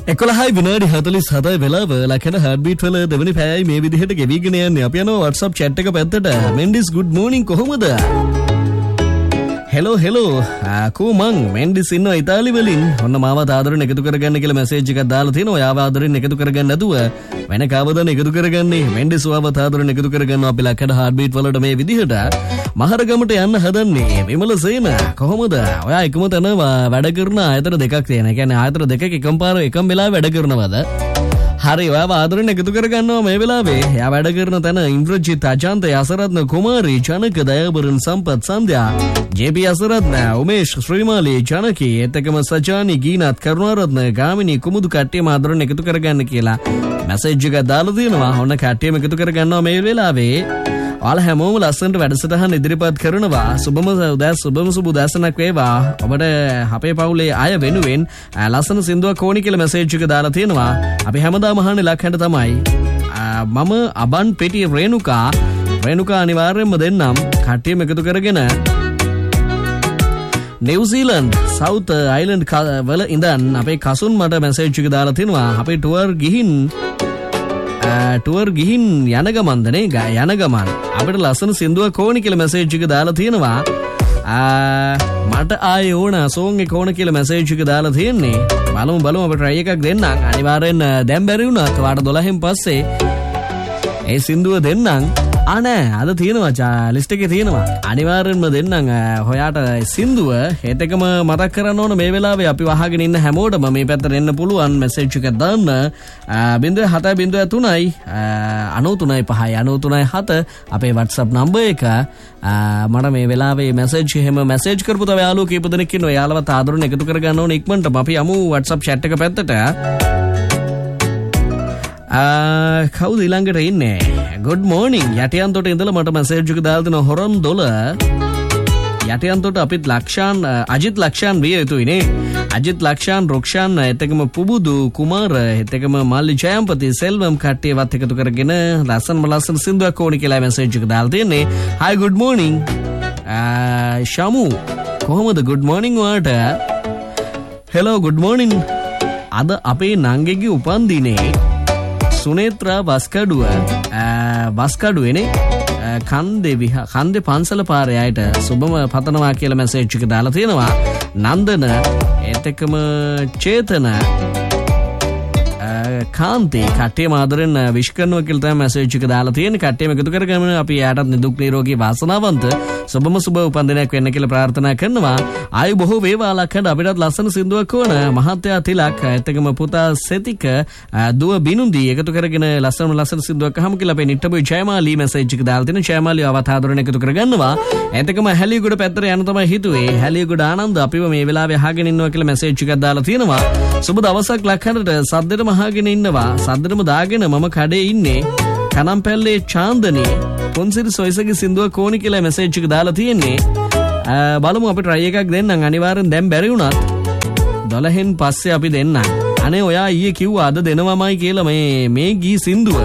11 විනාඩි 47 වෙලාව ලකන හાર્ට්බීට් වල දෙවෙනි පැයයි මේ විදිහට ගෙවිගෙන යන්නේ. අපි යනවා WhatsApp chat එක පැත්තට. මෙන්ඩිස් good morning කොහොමද? හෙලෝ මං මෙන්ඩිස් ඉන්නවා ඉතාලි වලින්. ඔන්න මාවත් ආදරෙන් එකතු කරගන්න කියලා මැසේජ් එකක් දාලා තිනවා. ඔයාව ආදරෙන් එකතු කරගන්න නැතුව වෙන කවදාද එකතු කරගන්නේ? මෙන්ඩිස් ඔයාවත් ආදරෙන් එකතු කරගන්නවා අපි ලකන හાર્ට්බීට් වලට මේ විදිහට. මහරගමට යන්න හදන්නේ විමල සේන කොහොමද? ඔයා එකම තැන වැඩ කරන ආයතන දෙකක් තියෙනවා. ඒ කියන්නේ ආයතන දෙකක එකම වෙලාවෙ වැඩ කරනවද? හරි, ඔයාව ආදරෙන් එකතු කරගන්නවා මේ වෙලාවේ. එයා වැඩ කරන තැන ඉන්ද්‍රජිත්, අජන්ත, යසරත්න, කුමාරි, චනක, දයාබරන්, සම්පත්, සන්ධ්‍යා, ජේ.පී. යසරත්න, උමේෂ්, ශ්‍රීමාලී, චනකි, එතකම සජානි, ගීනත්, කරුණාරත්න, ගාමිණී, කුමුදු කට්ටියම ආදරෙන් එකතු කරගන්න කියලා මැසේජ් එකක් දාලා තියෙනවා. ඔන්න කට්ටියම එකතු කරගන්නවා මේ වෙලාවේ. ඔයාලා හැමෝම ලස්සනට වැඩසටහන ඉදිරිපත් කරනවා. සුබම සුබ උදෑසනක් වේවා. ඔබට අපේ පවුලේ අය වෙනුවෙන් ලස්සන සින්දුවක් ඕනි කියලා මැසේජ් එක දාලා තියෙනවා. අපි හැමදාම අහන්නේ ලක්හඬ තමයි. මම අබන් පෙටි රේණුකා අනිවාර්යයෙන්ම දෙන්නම්. කට්ටියම එකතු කරගෙන නිව්සීලන්ඩ් සවුත් අයිලන්ඩ් වල ඉඳන් අපේ කසුන් මට මැසේජ් එක දාලා තිනවා. අපේ ටුවර් ගිහින් යන ගමන්දනේ යන ගමන් අපිට ලස්සන සින්දුවක් ඕනි කියලා මැසේජ් එක දාලා තියෙනවා. මට ආයේ ඕන සෝං එක ඕන කියලා මැසේජ් එක දාලා තියෙන්නේ. බලමු අපි try එකක් දෙන්නම්. අනිවාර්යෙන් දැන් බැරි වුණත් වාට 12න් පස්සේ ඒ සින්දුව දෙන්නම්. නෑ අද තියෙනවා ලිස්ට් එකේ තියෙනවා. අනිවාර්යෙන්ම දෙන්නම් හොයාට සින්දුව. ඒත් එකම මතක් කරන්න ඕන මේ වෙලාවේ අපි වහගෙන ඉන්න හැමෝටම මේ පැත්තට එන්න පුළුවන් මැසේජ් එකක් දාන්න. 0703යි 935 අපේ WhatsApp නම්බර් එක. මට මේ වෙලාවේ මැසේජ් කරපු තව යාළුවෝ කීප දෙනෙක් ඉන්නවා. යාළුවත් ආදරෙන් එකතු කරගන්න ඕන ඉක්මනටම. අපි යමු WhatsApp chat එක පැත්තට. කවුද ඊළඟට ඉන්නේ? good morning යටියන්තොට ඉඳලා මට මැසේජ් එක දාලා දෙන හොරන් 12 යටියන්තොට අපිත් අජිත් ලක්ෂාන් විය යුතුයිනේ. අජිත් ලක්ෂාන් රොක්ෂාන් එතකම පුබුදු කුමාර එතකම මල්ලි ජයම්පති සෙල්වම් කට්ටියවත් එකතු කරගෙන ලස්සන සින්දුවක් ඕනි කියලා මැසේජ් එක දාලා තියෙන්නේ. hi good morning ශමු කොහොමද? good morning ඔයාට. hello good morning. අද අපේ නංගෙගේ උපන්දිනේ සුනේත්‍රා වස්කඩුවනේ කන්දේ පන්සල පාරේ අයට සුබම පතනවා කියලා මැසේජ් එක දාලා තියෙනවා. නන්දන එතකම චේතන කාන්තේ කට්ටියම ආදරෙන් විශ් කරනවා කියලා තමයි මැසේජ් එක දාලා තියෙන්නේ. කට්ටියම එකතු කරගෙන අපි යාටත් නිදුක් නිරෝගී වාසනාවන්ත සුබම සුබ උපන්දිනයක් වෙන්න කියලා ප්‍රාර්ථනා කරනවා. ආයු බොහෝ වේවා ලක්හඬ. අපිටත් ලස්සන සින්දුවක් ඕන. මහත්තයා තිලක් එතකම පුතා සෙතික දුව බිනුන්දි එකතු කරගෙන ලස්සන සින්දුවක් අහමු කියලා අපේ නිට්ටබුයි ජයමාලී මැසේජ් එක දාලා තියෙනවා. ජයමාලී අවත ආදරෙන් එකතු කරගන්නවා. එතකම හැලියගොඩ පැත්තට යන තමයි හිතුවේ. හැලියගොඩ ආනන්ද අපිව මේ වෙලාවේ අහගෙන ඉන්නවා කියලා මැසේජ් එකක් දාලා තියෙනවා. සුබ දවසක් ලක්හඬට සද්දෙටම අහගෙන ඉන්නවා. සද්දෙටම දාගෙන මම කඩේ ඉන්නේ. කනම්පැල්ලේ චාන්දනී පොන්සිරි සොයිසගේ සින්දුවක් ඕනි කියලා මැසේජ් එක දාලා තියෙන්නේ. බලමු අපි try එකක් දෙන්නම්. අනිවාර්යෙන් දැන් බැරි වුණත් 12න් පස්සේ අපි දෙන්නම්. අනේ ඔයා ඊයේ කිව්වා අද දෙනවමයි කියලා මේ ගී සින්දුව.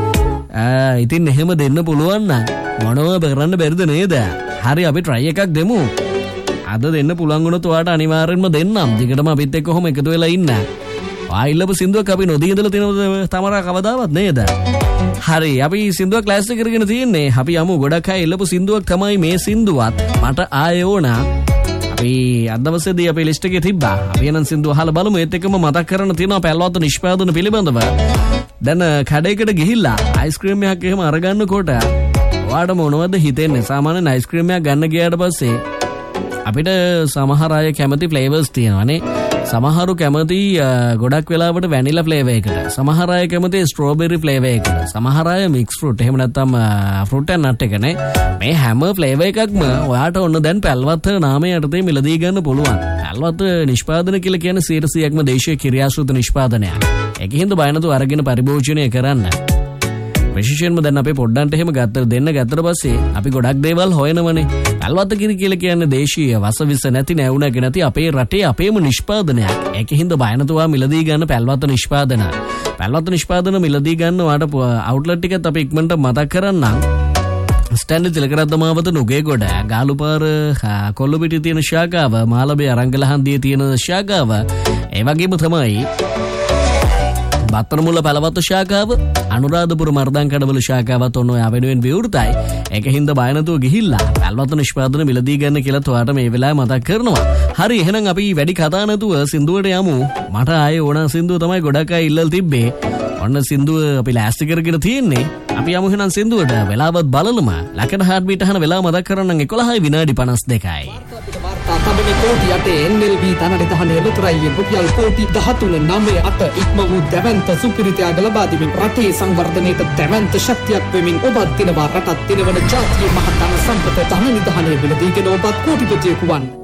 ඉතින් එහෙම දෙන්න පුළුවන් නම් මොනවද කරන්න බැරිද නේද? හරි අපි try එකක් දෙමු. අද දෙන්න පුළුවන් වුණොත් ඔයාට අනිවාර්යෙන්ම දෙන්නම්. දිගටම අපිත් එක්ක කොහොම එකතු වෙලා ඉන්න. ආයිලපු සින්දුවක් අපි නොදී ඉඳලා තියෙනවද තමරා කවදාවත් නේද? හරි අපි සින්දුවක් ක්ලාස් එක කරගෙන තියෙන්නේ. අපි යමු. ගොඩක් අය ඉල්ලපු සින්දුවක් තමයි මේ සින්දුවත්. මට ආයේ ඕන. අපි අද දවසේදී අපේ ලිස්ට් එකේ තිබ්බා. අපි එනන් සින්දුව අහලා බලමු. ඒත් එක්කම මතක් කරන්න තියෙනවා පැල්වත්ත නිෂ්පාදන පිළිබඳව. දැන් කඩේකට ගිහිල්ලා අයිස්ක්‍රීම් එකක් එහෙම අරගන්නකොට ඔයාට මොනවද හිතෙන්නේ? සාමාන්‍යයෙන් අයිස්ක්‍රීම් එකක් ගන්න ගියාට පස්සේ අපිට සමහර අය කැමති ෆ්ලේවර්ස් තියෙනවානේ. සමහරු කැමති ගොඩක් වෙලාවට වැනිලා ෆ්ලේවර් එකට. සමහර අය කැමති ස්ට්‍රෝබෙරි ෆ්ලේවර් එකට. සමහර අය මික්ස් ෆෘට් එහෙම නැත්නම් ෆෘට් ඇන්ඩ් නට් එකනේ. මේ හැම ෆ්ලේවර් එකක්ම ඔයාට ඔන්න දැන් පැල්වත්ත නාමයේ යටතේ මිලදී ගන්න පුළුවන්. පැල්වත්ත නිෂ්පාදන කියලා කියන්නේ 100%ක්ම දේශීය කිරියාසෘත නිෂ්පාදනයක්. ඒකෙන්ද බය නැතුව අරගෙන පරිභෝජනය කරන්න. විශේෂයෙන්ම දැන් අපි පොඩ්ඩන්ට එහෙම ගත්තට පස්සේ අපි ගොඩක් දේවල් හොයනවනේ. පැල්වත්ත කිරි කියලා කියන්නේ දේශීය වසවිස නැති නැවුණක නැති අපේ රටේ අපේම නිෂ්පාදනයක්. ඒකෙන්ද බය නැතුව මිලදී ගන්න පැල්වත්ත නිෂ්පාදන. පැල්වත්ත නිෂ්පාදන මිලදී ගන්න වාට අවුට්ලට් එකත් අපි ඉක්මනට මතක් කරන්නම්. ස්ටැන්ලි තිලකරත්න මාවත නුගේගොඩ ගාලුපාර කොල්ලුපිටිය තියෙන ශාඛාව, මාළඹේ අරංගලහන්දියේ තියෙන ශාඛාව, ඒ වගේම තමයි බත්තරමුල්ල පැලවත්ත ශාඛාව අනුරාධපුර මර්දංකඩවල ශාඛාවත් ඔන්න ඔය වෙනුවෙන් විවෘතයි. ඒක හින්දා බය නැතුව ගිහිල්ලා පැලවත්ත නිෂ්පාදන මිලදී ගන්න කියලා ඔයාලට මේ වෙලාවේ මතක් කරනවා. හරි එහෙනම් අපි වැඩි කතා නැතුව සින්දුවට යමු. මට ආයේ ඕන සින්දුව තමයි ගොඩක් අය ඉල්ලලා තිබ්බේ. ඔන්න සින්දුව අපි ලෑස්ති කරගෙන තියෙන්නේ. අපි යමු එහෙනම් සින්දුවට. වෙලාවත් බලලම ලකඩ හાર્ට් බීට් අහන වෙලාව මතක් කරන්නම් 11 විනාඩි 52යි. තබනේ කෝටි 8 NLB තනඩ දහනේ ලොතරයි රුපියල් කෝටි 13.98 ඉක්ම වූ දැවැන්ත සුපිරිතයාට ලබා දෙමින් රටේ සංවර්ධනයට දැවැන්ත ශක්තියක් වෙමින් ඔබත් දිනවා රටත් දිනවන ජාතිය මහත් ධන සම්පත ධන නිධානයේ මිලදීගෙන ඔබත් කෝටිපතියෙකු වන්.